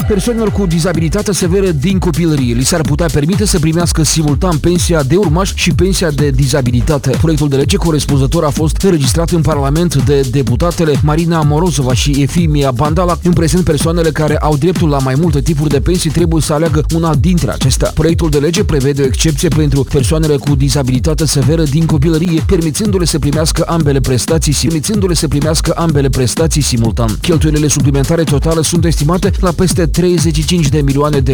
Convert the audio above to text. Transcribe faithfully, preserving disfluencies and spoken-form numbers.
Persoanelor cu dizabilitate severă din copilărie li s-ar putea permite să primească simultan pensia de urmaș și pensia de dizabilitate. Proiectul de lege corespunzător a fost înregistrat în Parlament de deputatele Marina Morozova și Efimia Bandala. În prezent, persoanele care au dreptul la mai multe tipuri de pensii trebuie să aleagă una dintre acestea. Proiectul de lege prevede o excepție pentru persoanele cu dizabilitate severă din copilărie, permițându-le să primească ambele prestații, permițându-le să primească ambele prestații simultan. Cheltuielile suplimentare totale sunt estimate la peste treizeci și cinci de milioane de